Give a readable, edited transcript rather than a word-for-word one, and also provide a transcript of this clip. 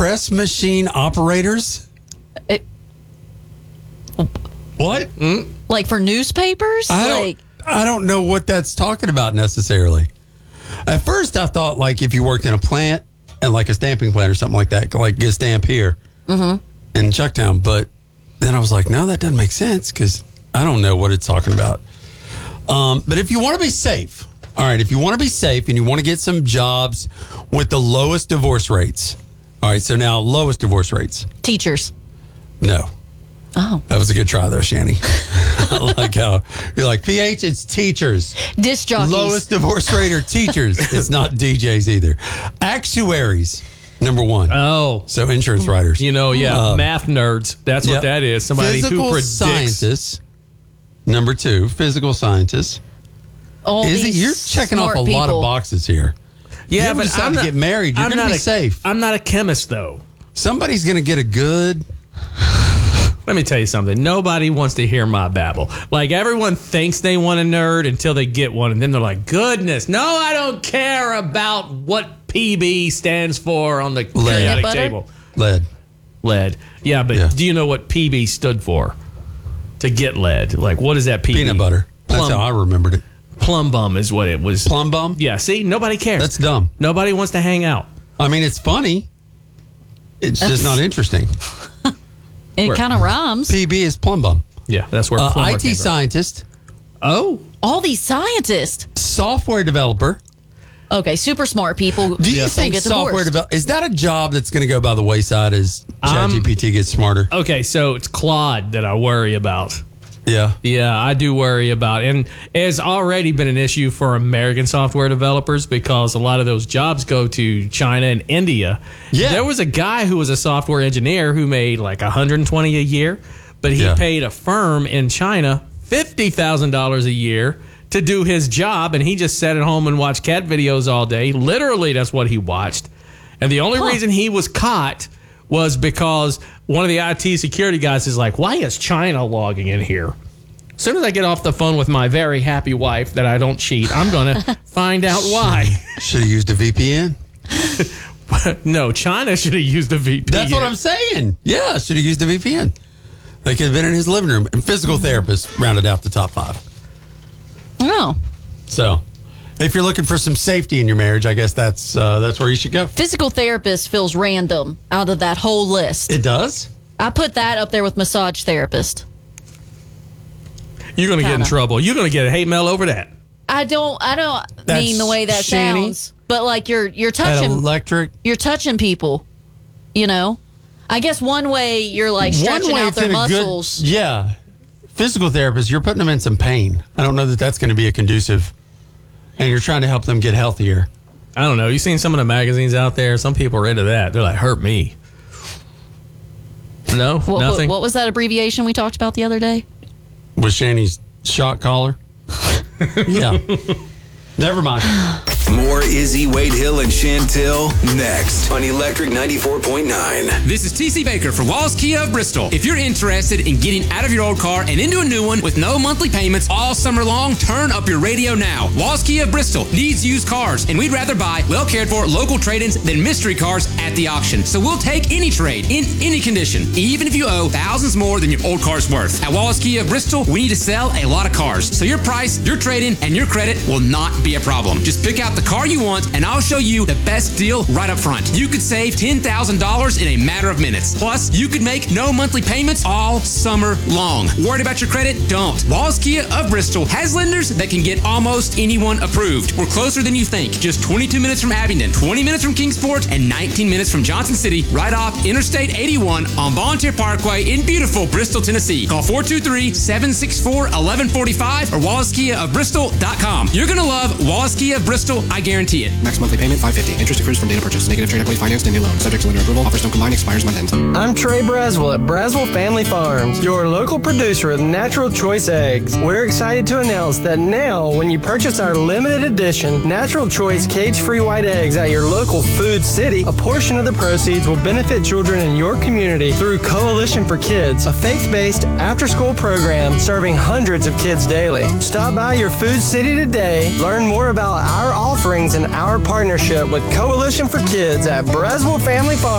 Press machine operators? What? Like for newspapers? I don't know what that's talking about necessarily. At first, I thought like if you worked in a plant and like a stamping plant or something like that, like get a stamp here in Chucktown. But then I was like, no, that doesn't make sense because I don't know what it's talking about. But if you want to be safe, all right, if you want to be safe and you want to get some jobs with the lowest divorce rates, all right, so now lowest divorce rates. Teachers. No. Oh. That was a good try, though, Shani. I like how you're like, PH, it's teachers. Disc jockeys. Lowest divorce rate are teachers. It's not DJs either. Actuaries, number one. Oh. So insurance writers. Math nerds. That's what that is. Somebody Physical who predicts. scientists, number two. Physical scientists. You're checking off a lot of boxes here. Yeah, but I'm not, to get married. You're going to be safe. I'm not a chemist, though. Somebody's going to get a good... Let me tell you something. Nobody wants to hear my babble. Like, everyone thinks they want a nerd until they get one, and then they're like, goodness, no, I don't care about what PB stands for on the periodic table. Lead. Yeah, but do you know what PB stood for? To get lead. Like, what is that PB? Peanut butter. That's how I remembered it. Plum bum is what it was. Plum bum? Yeah, see? Nobody cares. That's dumb. Nobody wants to hang out. I mean, it's funny. It's just not interesting. It kind of rhymes. PB is plum bum. Yeah, that's where plumber IT scientist. Oh. All these scientists. Software developer. Okay, super smart people. Do you think software developer, is that a job that's going to go by the wayside as ChatGPT gets smarter? Okay, so it's Claude that I worry about. Yeah. Yeah, I do worry about it. And it's already been an issue for American software developers because a lot of those jobs go to China and India. Yeah. There was a guy who was a software engineer who made like $120 a year, but he paid a firm in China $50,000 a year to do his job, and he just sat at home and watched cat videos all day. Literally, that's what he watched. And the only reason he was caught was because one of the IT security guys is like, why is China logging in here? As soon as I get off the phone with my very happy wife that I don't cheat, I'm going to find out why. Should have used a VPN. No, China should have used a VPN. That's what I'm saying. Yeah, should have used a VPN. They could have been in his living room. And physical therapist rounded out the top 5. Oh. So, if you're looking for some safety in your marriage, I guess that's where you should go. Physical therapist feels random out of that whole list. It does? I put that up there with massage therapist. You're going to get in trouble. You're going to get a hate mail over that. I don't mean the way that sounds, but like you're touching you're touching people, you know? I guess one way you're like stretching out their muscles. Physical therapist, you're putting them in some pain. I don't know that that's going to be a conducive, and you're trying to help them get healthier. I don't know. You seen some of the magazines out there? Some people are into that. They're like, hurt me. No, nothing. What was that abbreviation we talked about the other day? Was Shani's shot collar? Yeah. Never mind. More Izzy, Wade Hill, and Chantel next on Electric 94.9. This is TC Baker for Walls Kia of Bristol. If you're interested in getting out of your old car and into a new one with no monthly payments all summer long, turn up your radio now. Walls Kia of Bristol needs used cars, and we'd rather buy well cared for local trade-ins than mystery cars at the auction. So we'll take any trade in any condition, even if you owe thousands more than your old car's worth. At Walls Kia of Bristol, we need to sell a lot of cars, so your price, your trade-in, and your credit will not be a problem. Just pick out the car you want, and I'll show you the best deal right up front. You could save $10,000 in a matter of minutes. Plus, you could make no monthly payments all summer long. Worried about your credit? Don't. Walls Kia of Bristol has lenders that can get almost anyone approved. We're closer than you think. Just 22 minutes from Abingdon, 20 minutes from Kingsport, and 19 minutes from Johnson City, right off Interstate 81 on Volunteer Parkway in beautiful Bristol, Tennessee. Call 423-764-1145 or WallaceKiaofBristol.com. You're going to love Wallace Kia of Bristol, I guarantee it. Max monthly payment $550. Interest accrues from data purchase. Negative trade equity financed and new loan. Subject to lender approval. Offers don't combine. Expires month end. I'm Trey Braswell at Braswell Family Farms, your local producer of Natural Choice Eggs. We're excited to announce that now, when you purchase our limited edition Natural Choice cage-free white eggs at your local Food City, a portion of the proceeds will benefit children in your community through Coalition for Kids, a faith-based after-school program serving hundreds of kids daily. Stop by your Food City today. Learn more about our offerings and our partnership with Coalition for Kids at Braswell Family Farms.